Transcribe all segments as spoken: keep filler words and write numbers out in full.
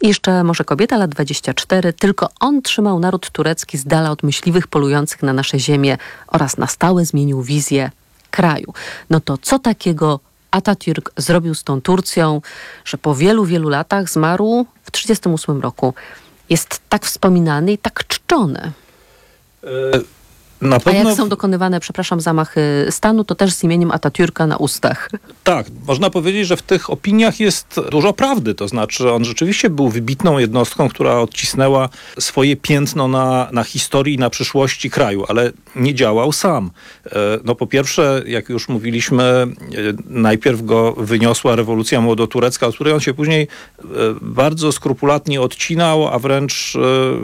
I jeszcze może kobieta, lat dwadzieścia cztery. Tylko on trzymał naród turecki z dala od myśliwych polujących na nasze ziemię oraz na stałe zmienił wizję kraju. No to co takiego Atatürk zrobił z tą Turcją, że po wielu, wielu latach zmarł w tysiąc dziewięćset trzydziestym ósmym roku. Jest tak wspominany i tak czczony. E- Na pewno... A jak są dokonywane, przepraszam, zamachy stanu, to też z imieniem Atatürka na ustach. Tak, można powiedzieć, że w tych opiniach jest dużo prawdy. To znaczy on rzeczywiście był wybitną jednostką, która odcisnęła swoje piętno na, na historii i na przyszłości kraju, ale nie działał sam. No po pierwsze, jak już mówiliśmy, najpierw go wyniosła rewolucja młodoturecka, od której on się później bardzo skrupulatnie odcinał, a wręcz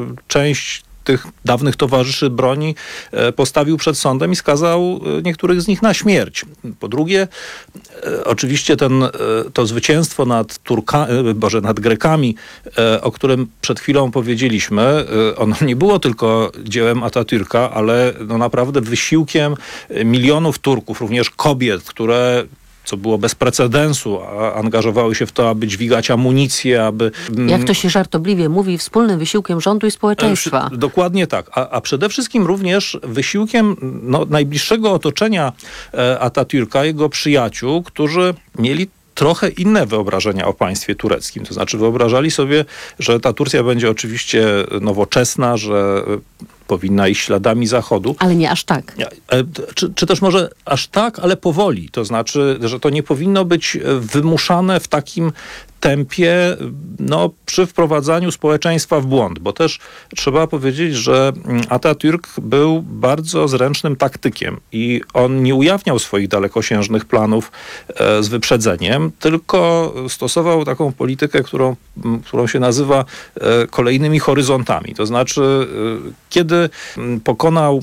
część tych dawnych towarzyszy broni postawił przed sądem i skazał niektórych z nich na śmierć. Po drugie, oczywiście ten, to zwycięstwo nad Turka, Boże, nad Grekami, o którym przed chwilą powiedzieliśmy, ono nie było tylko dziełem Atatürka, ale no naprawdę wysiłkiem milionów Turków, również kobiet, które, co było bez precedensu, a angażowały się w to, aby dźwigać amunicję, aby... Jak to się żartobliwie mówi, wspólnym wysiłkiem rządu i społeczeństwa. Dokładnie tak. A, a przede wszystkim również wysiłkiem no, najbliższego otoczenia e, Atatürka, jego przyjaciół, którzy mieli trochę inne wyobrażenia o państwie tureckim. To znaczy wyobrażali sobie, że ta Turcja będzie oczywiście nowoczesna, że powinna iść śladami Zachodu. Ale nie aż tak. Czy, czy też może aż tak, ale powoli. To znaczy, że to nie powinno być wymuszane w takim tempie no, przy wprowadzaniu społeczeństwa w błąd, bo też trzeba powiedzieć, że Atatürk był bardzo zręcznym taktykiem i on nie ujawniał swoich dalekosiężnych planów e, z wyprzedzeniem, tylko stosował taką politykę, którą, którą się nazywa e, kolejnymi horyzontami. To znaczy, e, kiedy pokonał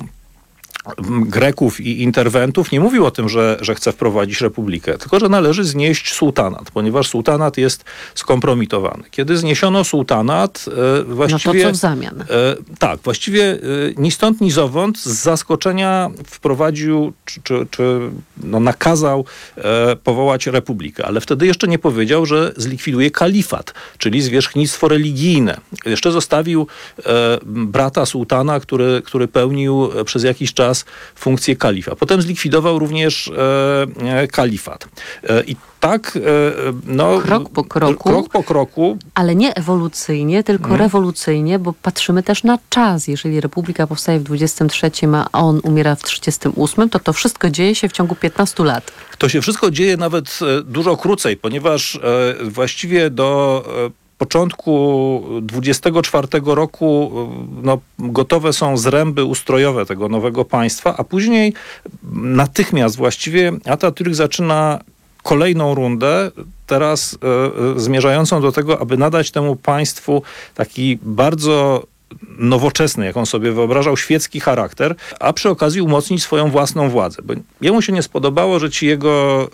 Greków i interwentów, nie mówił o tym, że, że chce wprowadzić republikę, tylko że należy znieść sułtanat, ponieważ sułtanat jest skompromitowany. Kiedy zniesiono sułtanat, e, właściwie... No to co w zamian? E, tak, właściwie e, ni stąd, ni zowąd z zaskoczenia wprowadził, czy, czy, czy no, nakazał e, powołać republikę, ale wtedy jeszcze nie powiedział, że zlikwiduje kalifat, czyli zwierzchnictwo religijne. Jeszcze zostawił e, brata sułtana, który, który pełnił przez jakiś czas funkcję kalifa. Potem zlikwidował również e, kalifat. E, I tak, e, no... Krok po kroku. Krok po kroku. Ale nie ewolucyjnie, tylko hmm. rewolucyjnie, bo patrzymy też na czas. Jeżeli Republika powstaje w dwudziestym trzecim, a on umiera w trzydziestym ósmym, to to wszystko dzieje się w ciągu piętnastu lat. To się wszystko dzieje nawet dużo krócej, ponieważ e, właściwie do... E, początku dwudziestego czwartego roku no, gotowe są zręby ustrojowe tego nowego państwa, a później natychmiast właściwie Atatürk zaczyna kolejną rundę, teraz e, zmierzającą do tego, aby nadać temu państwu taki bardzo nowoczesny, jak on sobie wyobrażał, świecki charakter, a przy okazji umocnić swoją własną władzę. Bo jemu się nie spodobało, że ci jego,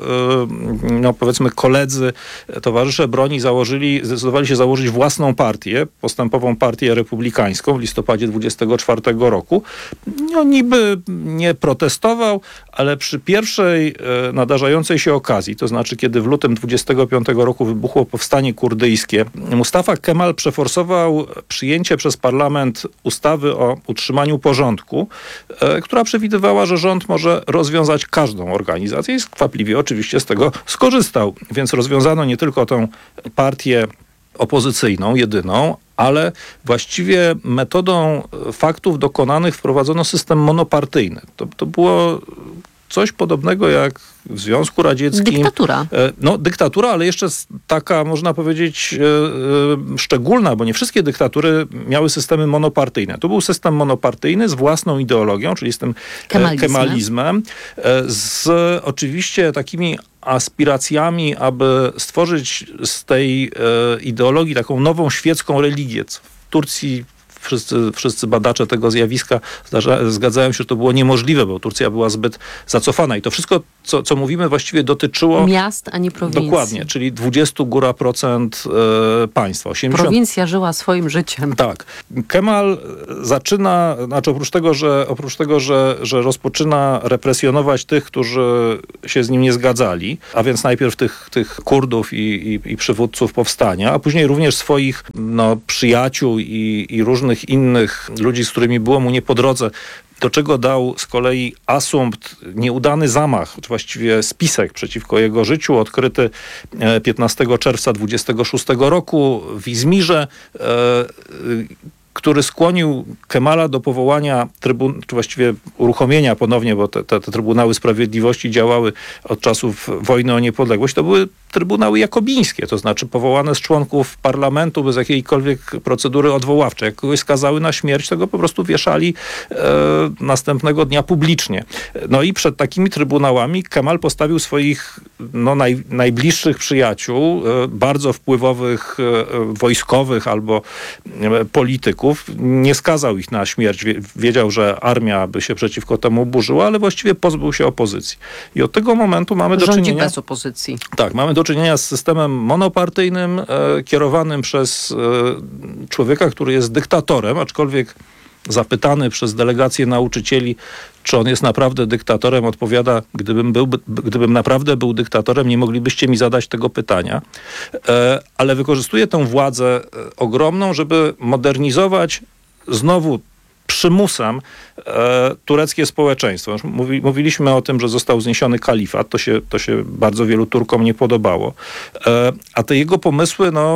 no powiedzmy, koledzy, towarzysze broni założyli, zdecydowali się założyć własną partię, postępową partię republikańską w listopadzie dwudziestego czwartego roku. No niby nie protestował, ale przy pierwszej nadarzającej się okazji, to znaczy kiedy w lutym dwudziestego piątego roku wybuchło powstanie kurdyjskie, Mustafa Kemal przeforsował przyjęcie przez parlament ustawy o utrzymaniu porządku, e, która przewidywała, że rząd może rozwiązać każdą organizację i skwapliwie oczywiście z tego skorzystał. Więc rozwiązano nie tylko tę partię opozycyjną, jedyną, ale właściwie metodą faktów dokonanych wprowadzono system monopartyjny. To, to było coś podobnego jak w Związku Radzieckim. Dyktatura. No dyktatura, ale jeszcze taka, można powiedzieć, szczególna, bo nie wszystkie dyktatury miały systemy monopartyjne. Tu był system monopartyjny z własną ideologią, czyli z tym kemalizmem, kemalizmem z oczywiście takimi aspiracjami, aby stworzyć z tej ideologii taką nową świecką religię. W Turcji Wszyscy, wszyscy badacze tego zjawiska zdarza, zgadzają się, że to było niemożliwe, bo Turcja była zbyt zacofana. I to wszystko co, co mówimy, właściwie dotyczyło... Miast, a nie prowincji. Dokładnie, czyli dwadzieścia góra procent e, państwa. osiemdziesiąt Prowincja żyła swoim życiem. Tak. Kemal zaczyna, znaczy oprócz tego, że, oprócz tego, że, że rozpoczyna represjonować tych, którzy się z nim nie zgadzali, a więc najpierw tych, tych Kurdów i, i, i przywódców powstania, a później również swoich no, przyjaciół i, i różnych innych ludzi, z którymi było mu nie po drodze, do czego dał z kolei asumpt, nieudany zamach, właściwie spisek przeciwko jego życiu, odkryty piętnastego czerwca dwudziestego szóstego roku w Izmirze, który skłonił Kemala do powołania, trybun- czy właściwie uruchomienia ponownie, bo te, te, te Trybunały Sprawiedliwości działały od czasów wojny o niepodległość. To były trybunały jakobińskie, to znaczy powołane z członków parlamentu bez jakiejkolwiek procedury odwoławczej. Jak kogoś skazały na śmierć, to go po prostu wieszali e, następnego dnia publicznie. No i przed takimi trybunałami Kemal postawił swoich no, naj, najbliższych przyjaciół, e, bardzo wpływowych e, wojskowych albo e, polityków. Nie skazał ich na śmierć. Wiedział, że armia by się przeciwko temu burzyła, ale właściwie pozbył się opozycji. I od tego momentu mamy do Rządzi czynienia... bez opozycji. Tak, mamy do czynienia z systemem monopartyjnym, e, kierowanym przez e, człowieka, który jest dyktatorem, aczkolwiek zapytany przez delegację nauczycieli, czy on jest naprawdę dyktatorem, odpowiada, gdybym, był, gdybym naprawdę był dyktatorem, nie moglibyście mi zadać tego pytania. E, ale wykorzystuje tę władzę ogromną, żeby modernizować znowu przymusem e, tureckie społeczeństwo. Już mówi, mówiliśmy o tym, że został zniesiony kalifat. To się, to się bardzo wielu Turkom nie podobało. E, a te jego pomysły, no...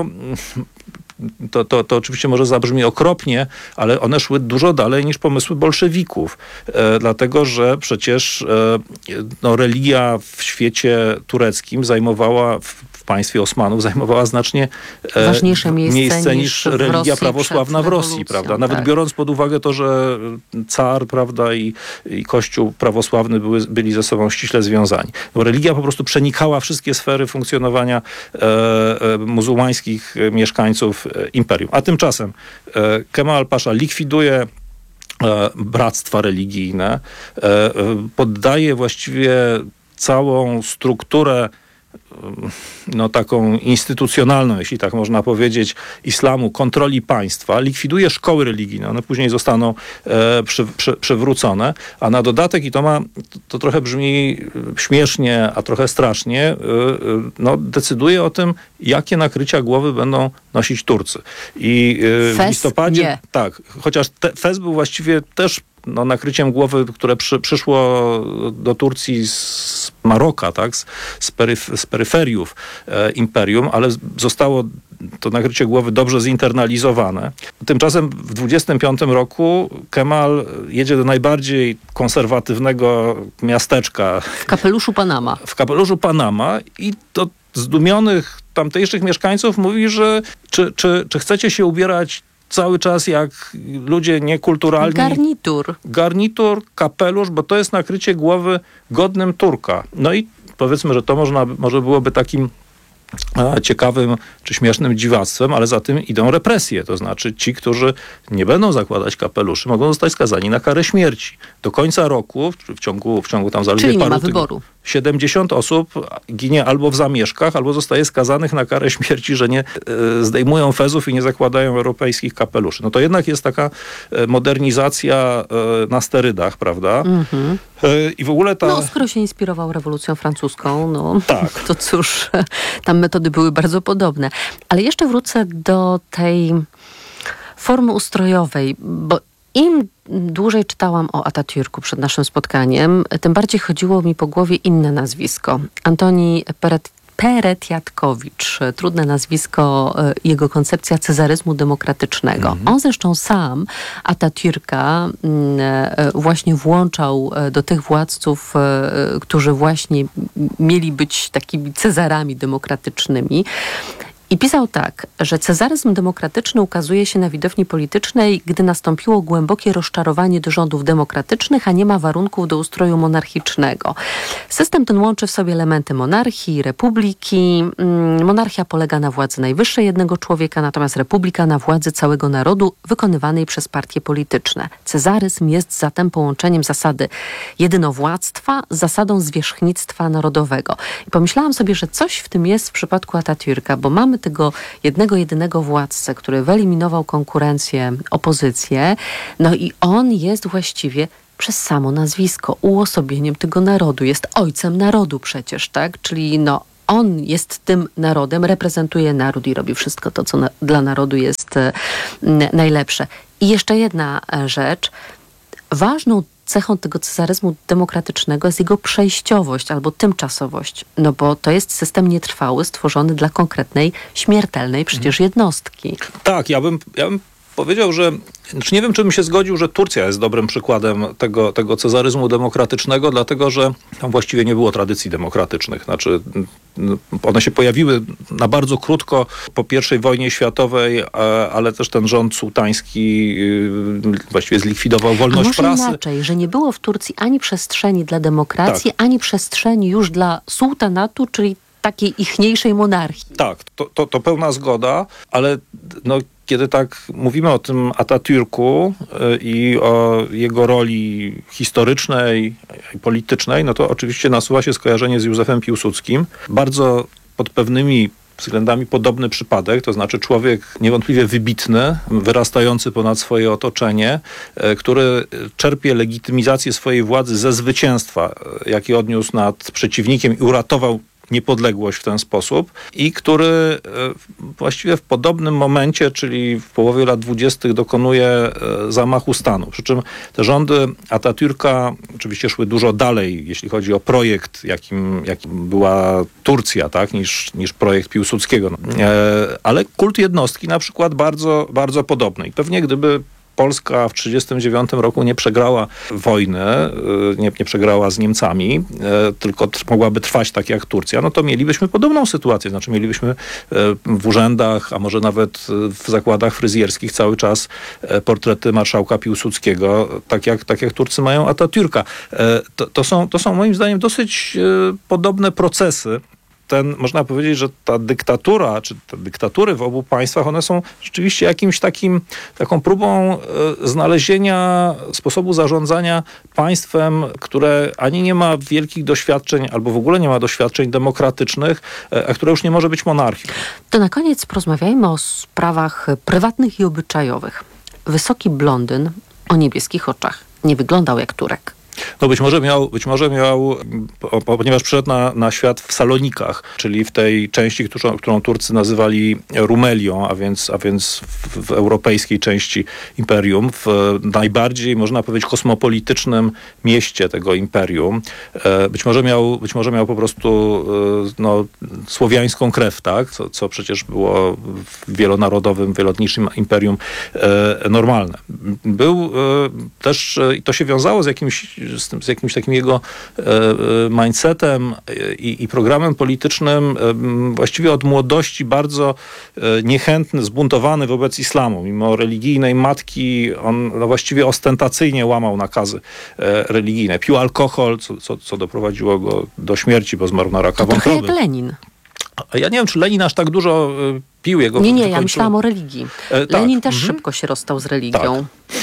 To, to, to oczywiście może zabrzmi okropnie, ale one szły dużo dalej niż pomysły bolszewików. E, dlatego, że przecież e, no, religia w świecie tureckim zajmowała, w, w państwie Osmanów zajmowała znacznie e, ważniejsze miejsce, miejsce niż, niż religia Rosji prawosławna w Rosji, prawda? Nawet tak. Biorąc pod uwagę to, że car, prawda, i, i kościół prawosławny były, byli ze sobą ściśle związani. Bo religia po prostu przenikała wszystkie sfery funkcjonowania e, e, muzułmańskich mieszkańców imperium. A tymczasem e, Kemal Pasza likwiduje e, bractwa religijne, e, poddaje właściwie całą strukturę no taką instytucjonalną, jeśli tak można powiedzieć, islamu, kontroli państwa, likwiduje szkoły religijne. One później zostaną e, przy, przy, przywrócone, a na dodatek, i to ma, to, to trochę brzmi śmiesznie, a trochę strasznie, e, no decyduje o tym, jakie nakrycia głowy będą nosić Turcy. I e, w Fes? listopadzie... Nie. Tak, chociaż te, Fes był właściwie też no, nakryciem głowy, które przy, przyszło do Turcji z Maroka, tak, z, z, peryf, z peryferiów e, imperium, ale zostało to nakrycie głowy dobrze zinternalizowane. Tymczasem w dwudziestym piątym roku Kemal jedzie do najbardziej konserwatywnego miasteczka. W kapeluszu Panama. W kapeluszu Panama i do zdumionych tamtejszych mieszkańców mówi, że czy, czy, czy chcecie się ubierać cały czas jak ludzie niekulturalni. Garnitur. Garnitur, kapelusz, bo to jest nakrycie głowy godnym Turka. No i powiedzmy, że to można, może byłoby takim a, ciekawym czy śmiesznym dziwactwem, ale za tym idą represje. To znaczy ci, którzy nie będą zakładać kapeluszy, mogą zostać skazani na karę śmierci. Do końca roku, w ciągu, w ciągu tam zaledwie Czyli paru nie ma tygodni, wyboru. siedemdziesiąt osób ginie albo w zamieszkach, albo zostaje skazanych na karę śmierci, że nie e, zdejmują fezów i nie zakładają europejskich kapeluszy. No to jednak jest taka e, modernizacja e, na sterydach, prawda? Mm-hmm. E, I w ogóle ta... No, skoro się inspirował rewolucją francuską, no tak. To cóż, tam metody były bardzo podobne. Ale jeszcze wrócę do tej formy ustrojowej, bo im dłużej czytałam o Atatürku przed naszym spotkaniem, tym bardziej chodziło mi po głowie inne nazwisko. Antoni Peret, Peretiatkowicz. Trudne nazwisko, jego koncepcja cezaryzmu demokratycznego. Mhm. On zresztą sam Atatürka właśnie włączał do tych władców, którzy właśnie mieli być takimi cezarami demokratycznymi. I pisał tak, że cezaryzm demokratyczny ukazuje się na widowni politycznej, gdy nastąpiło głębokie rozczarowanie do rządów demokratycznych, a nie ma warunków do ustroju monarchicznego. System ten łączy w sobie elementy monarchii, republiki. Monarchia polega na władzy najwyższej jednego człowieka, natomiast republika na władzy całego narodu wykonywanej przez partie polityczne. Cezaryzm jest zatem połączeniem zasady jedynowładztwa z zasadą zwierzchnictwa narodowego. I pomyślałam sobie, że coś w tym jest w przypadku Atatürka, bo mamy tego jednego, jedynego władcę, który wyeliminował konkurencję, opozycję, no i on jest właściwie przez samo nazwisko uosobieniem tego narodu. Jest ojcem narodu przecież, tak? Czyli no on jest tym narodem, reprezentuje naród i robi wszystko to, co na, dla narodu jest e, najlepsze. I jeszcze jedna rzecz. Ważną cechą tego cesaryzmu demokratycznego jest jego przejściowość albo tymczasowość. No bo to jest system nietrwały, stworzony dla konkretnej, śmiertelnej przecież jednostki. Tak, ja bym, ja bym powiedział, że znaczy nie wiem, czy bym się zgodził, że Turcja jest dobrym przykładem tego, tego cezaryzmu demokratycznego, dlatego że tam właściwie nie było tradycji demokratycznych. Znaczy one się pojawiły na bardzo krótko po pierwszej wojnie światowej, ale też ten rząd sułtański właściwie zlikwidował wolność A może prasy. inaczej, że nie było w Turcji ani przestrzeni dla demokracji, tak. ani przestrzeni już dla sułtanatu, czyli takiej ichniejszej monarchii. Tak, to, to, to pełna zgoda, ale no, kiedy tak mówimy o tym Atatürku i o jego roli historycznej i politycznej, no to oczywiście nasuwa się skojarzenie z Józefem Piłsudskim. Bardzo pod pewnymi względami podobny przypadek, to znaczy człowiek niewątpliwie wybitny, wyrastający ponad swoje otoczenie, który czerpie legitymizację swojej władzy ze zwycięstwa, jakie odniósł nad przeciwnikiem i uratował niepodległość w ten sposób i który właściwie w podobnym momencie, czyli w połowie lat dwudziestych dokonuje zamachu stanu. Przy czym te rządy Atatürka oczywiście szły dużo dalej, jeśli chodzi o projekt, jakim, jakim była Turcja, tak, niż, niż projekt Piłsudskiego. Ale kult jednostki na przykład bardzo, bardzo podobny. I pewnie gdyby Polska w tysiąc dziewięćset trzydziestym dziewiątym roku nie przegrała wojny, nie, nie przegrała z Niemcami, tylko mogłaby trwać tak jak Turcja, no to mielibyśmy podobną sytuację. Znaczy mielibyśmy w urzędach, a może nawet w zakładach fryzjerskich cały czas portrety marszałka Piłsudskiego, tak jak, tak jak Turcy mają Atatürka. To, to, są, to są moim zdaniem dosyć podobne procesy. Ten, można powiedzieć, że ta dyktatura, czy te dyktatury w obu państwach, one są rzeczywiście jakimś takim, taką próbą e, znalezienia sposobu zarządzania państwem, które ani nie ma wielkich doświadczeń, albo w ogóle nie ma doświadczeń demokratycznych, e, a które już nie może być monarchią. To na koniec porozmawiajmy o sprawach prywatnych i obyczajowych. Wysoki blondyn o niebieskich oczach nie wyglądał jak Turek. No być może miał, być może miał ponieważ przyszedł na, na świat w Salonikach, czyli w tej części, którą, którą Turcy nazywali Rumelią, a więc, a więc w, w europejskiej części imperium, w najbardziej, można powiedzieć, kosmopolitycznym mieście tego imperium. Być może miał, być może miał po prostu no, słowiańską krew, tak? Co, co przecież było w wielonarodowym, wieloetnicznym imperium normalne. Był też, i to się wiązało z jakimś Z, tym, z jakimś takim jego e, mindsetem i, i programem politycznym, e, właściwie od młodości bardzo e, niechętny, zbuntowany wobec islamu. Mimo religijnej matki on no, właściwie ostentacyjnie łamał nakazy e, religijne. Pił alkohol, co, co, co doprowadziło go do śmierci, bo zmarł na raka to wątroby. Trochę jak Lenin. A ja nie wiem, czy Lenin aż tak dużo e, pił. Jego nie, nie, ja wykończyło... myślałam o religii. E, tak. Lenin też mhm. szybko się rozstał z religią. Tak.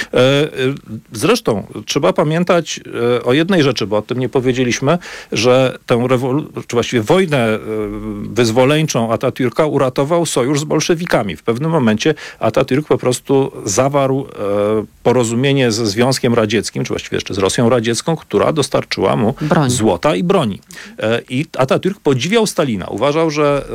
Zresztą trzeba pamiętać o jednej rzeczy, bo o tym nie powiedzieliśmy, że tę rewolu- czy właściwie wojnę wyzwoleńczą Atatürka uratował sojusz z bolszewikami. W pewnym momencie Atatürk po prostu zawarł porozumienie ze Związkiem Radzieckim, czy właściwie jeszcze z Rosją Radziecką, która dostarczyła mu broń. złota i broni. I Atatürk podziwiał Stalina. Uważał, że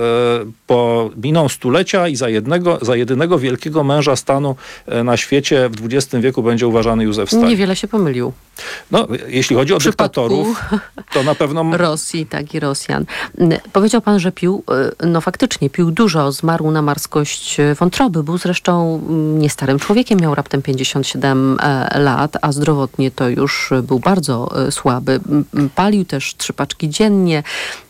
po miną stulecia i za jednego, za jedynego wielkiego męża stanu na świecie w dwudziestym wieku będzie uważany Józef Stalin. Niewiele się pomylił. No, jeśli chodzi o dyktatorów, to na pewno... Rosji, tak i Rosjan. Powiedział pan, że pił, no faktycznie pił dużo, zmarł na marskość wątroby. Był zresztą nie starym człowiekiem, miał raptem pięćdziesiąt siedem lat, a zdrowotnie to już był bardzo słaby. Palił też trzy paczki dziennie.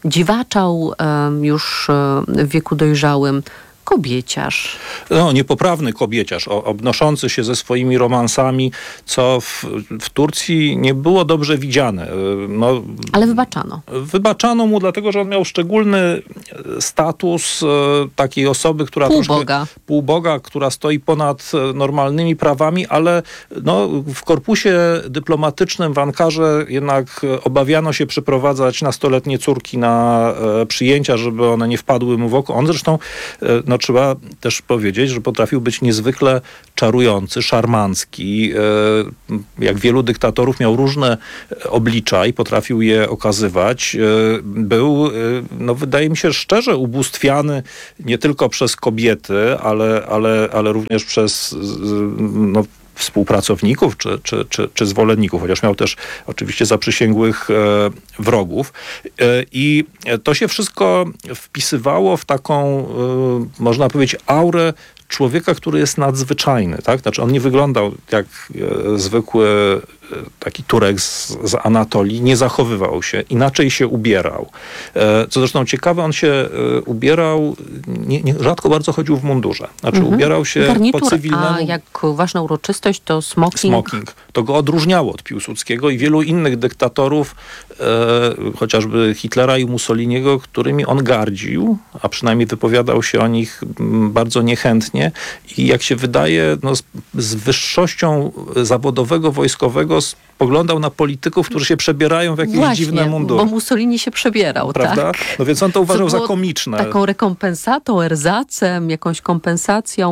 dziwaczał już w wieku dojrzałym, kobieciarz. No, niepoprawny kobieciarz, obnoszący się ze swoimi romansami, co w, w Turcji nie było dobrze widziane. No, ale wybaczano. Wybaczano mu, dlatego że on miał szczególny status takiej osoby, która półboga. troszkę półboga, która stoi ponad normalnymi prawami, ale no, w korpusie dyplomatycznym w Ankarze jednak obawiano się przeprowadzać nastoletnie córki na przyjęcia, żeby one nie wpadły mu w oko. On zresztą no, trzeba też powiedzieć, że potrafił być niezwykle czarujący, szarmancki. Jak wielu dyktatorów miał różne oblicza i potrafił je okazywać. Był, no wydaje mi się, szczerze ubóstwiany nie tylko przez kobiety, ale, ale, ale również przez no, współpracowników czy, czy, czy, czy zwolenników, chociaż miał też oczywiście zaprzysięgłych e, wrogów. E, I to się wszystko wpisywało w taką, e, można powiedzieć, aurę człowieka, który jest nadzwyczajny. Tak? Znaczy on nie wyglądał jak e, zwykły e, taki Turek z, z Anatolii, nie zachowywał się, inaczej się ubierał. E, co zresztą ciekawe, on się e, ubierał, nie, nie, rzadko bardzo chodził w mundurze. Znaczy mhm. ubierał się garnitur, po cywilnemu. A jak ważna uroczystość to smoking. Smoking. To go odróżniało od Piłsudskiego i wielu innych dyktatorów, e, chociażby Hitlera i Mussoliniego, którymi on gardził, a przynajmniej wypowiadał się o nich m, bardzo niechętnie i jak się wydaje, no, z, z wyższością zawodowego, wojskowego spoglądał na polityków, którzy się przebierają w jakieś Właśnie, dziwne mundury. Bo Mussolini się przebierał, prawda? tak? No więc on to uważał za komiczne. Taką rekompensatą, erzacem, jakąś kompensacją.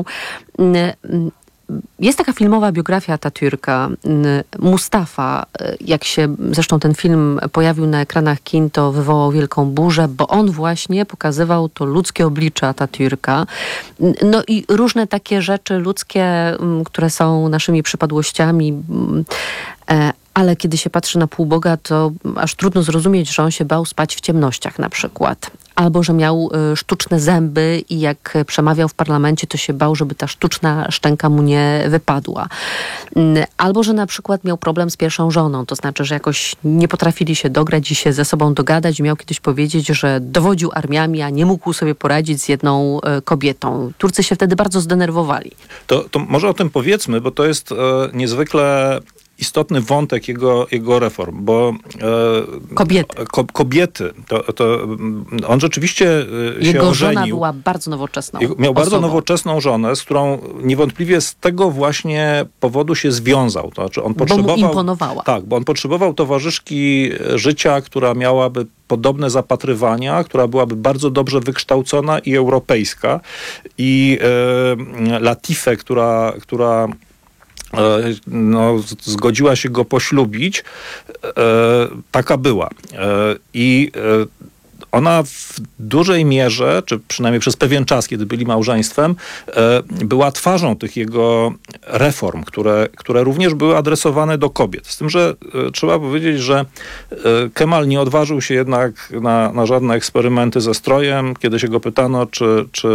Jest taka filmowa biografia Atatürka, Mustafa. Jak się zresztą ten film pojawił na ekranach kin, to wywołał wielką burzę, bo on właśnie pokazywał to ludzkie oblicze Atatürka. No i różne takie rzeczy ludzkie, które są naszymi przypadłościami. Ale kiedy się patrzy na półboga, to aż trudno zrozumieć, że on się bał spać w ciemnościach na przykład. Albo, że miał y, sztuczne zęby i jak przemawiał w parlamencie, to się bał, żeby ta sztuczna szczęka mu nie wypadła. Y, albo, że na przykład miał problem z pierwszą żoną. To znaczy, że jakoś nie potrafili się dograć i się ze sobą dogadać. Miał kiedyś powiedzieć, że dowodził armiami, a nie mógł sobie poradzić z jedną y, kobietą. Turcy się wtedy bardzo zdenerwowali. To, to może o tym powiedzmy, bo to jest e, niezwykle istotny wątek jego, jego reform, bo e, kobiety, ko, kobiety to, to on rzeczywiście się jego ożenił. Żona była bardzo nowoczesną Miał osobą. bardzo nowoczesną żonę, z którą niewątpliwie z tego właśnie powodu się związał. To znaczy on potrzebował, bo mu imponowała. Tak, bo on potrzebował towarzyszki życia, która miałaby podobne zapatrywania, która byłaby bardzo dobrze wykształcona i europejska. I e, Latifę, która, która no, zgodziła się go poślubić, e, taka była. E, I e, ona w dużej mierze, czy przynajmniej przez pewien czas, kiedy byli małżeństwem, e, była twarzą tych jego reform, które, które również były adresowane do kobiet. Z tym, że e, trzeba powiedzieć, że e, Kemal nie odważył się jednak na, na żadne eksperymenty ze strojem. Kiedy się go pytano, czy, czy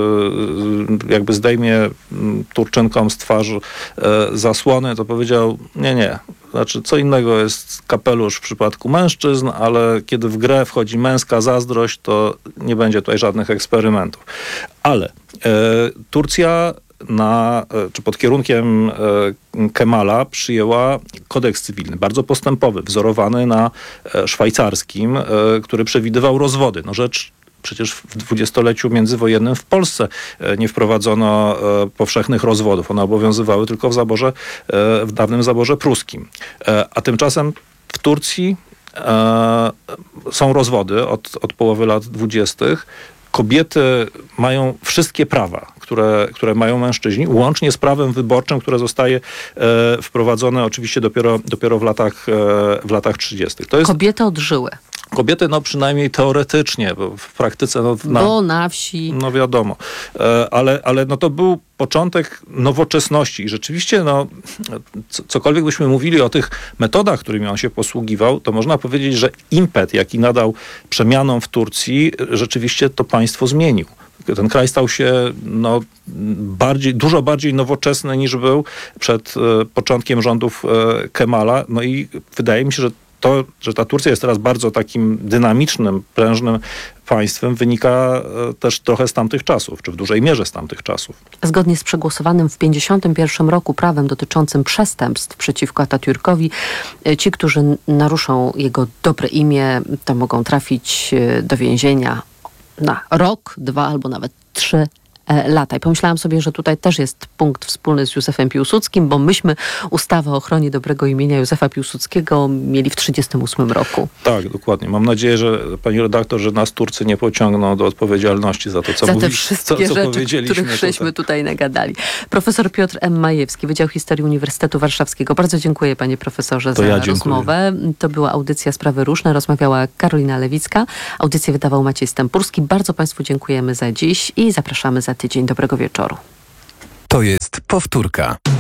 e, jakby zdejmie Turczynkom z twarzy e, zasłony, to powiedział, nie, nie. Znaczy, co innego jest kapelusz w przypadku mężczyzn, ale kiedy w grę wchodzi męska zazdrość, to nie będzie tutaj żadnych eksperymentów. Ale e, Turcja na, e, czy pod kierunkiem e, Kemala przyjęła kodeks cywilny, bardzo postępowy, wzorowany na e, szwajcarskim, e, który przewidywał rozwody. No rzecz Przecież w dwudziestoleciu międzywojennym w Polsce nie wprowadzono powszechnych rozwodów. One obowiązywały tylko w zaborze, w dawnym zaborze pruskim. A tymczasem w Turcji są rozwody od, od połowy lat dwudziestych. Kobiety mają wszystkie prawa, które, które mają mężczyźni, łącznie z prawem wyborczym, które zostaje e, wprowadzone oczywiście dopiero, dopiero w latach, e, w latach trzydziestych. To jest... Kobiety odżyły. Kobiety, no przynajmniej teoretycznie, bo w praktyce... No, na, bo na wsi... No wiadomo. E, ale, ale no to był początek nowoczesności i rzeczywiście, no, c- cokolwiek byśmy mówili o tych metodach, którymi on się posługiwał, to można powiedzieć, że impet, jaki nadał przemianom w Turcji, rzeczywiście to państwo zmienił. Ten kraj stał się no, bardziej, dużo bardziej nowoczesny niż był przed e, początkiem rządów e, Kemala. No i wydaje mi się, że to, że ta Turcja jest teraz bardzo takim dynamicznym, prężnym państwem, wynika też trochę z tamtych czasów, czy w dużej mierze z tamtych czasów. Zgodnie z przegłosowanym w pięćdziesiątym pierwszym roku prawem dotyczącym przestępstw przeciwko Atatürkowi, ci, którzy naruszą jego dobre imię, to mogą trafić do więzienia na rok, dwa albo nawet trzy lata. I pomyślałam sobie, że tutaj też jest punkt wspólny z Józefem Piłsudskim, bo myśmy ustawę o ochronie dobrego imienia Józefa Piłsudskiego mieli w trzydziestym ósmym roku. Tak, dokładnie. Mam nadzieję, że pani redaktor, że nas Turcy nie pociągną do odpowiedzialności za to, co za mówi, te wszystkie co, co rzeczy, powiedzieliśmy których żeśmy tutaj. tutaj nagadali. Profesor Piotr M. Majewski, Wydział Historii Uniwersytetu Warszawskiego. Bardzo dziękuję, panie profesorze, To za ja rozmowę. To była audycja Sprawy Różne. Rozmawiała Karolina Lewicka. Audycję wydawał Maciej Stępurski. Bardzo państwu dziękujemy za dziś i zapraszamy za tydzień. Dobrego wieczoru. To jest powtórka.